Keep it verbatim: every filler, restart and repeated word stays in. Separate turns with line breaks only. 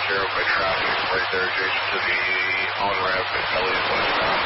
care of by traffic right there adjacent to the on-ramp at Elliott Westbound.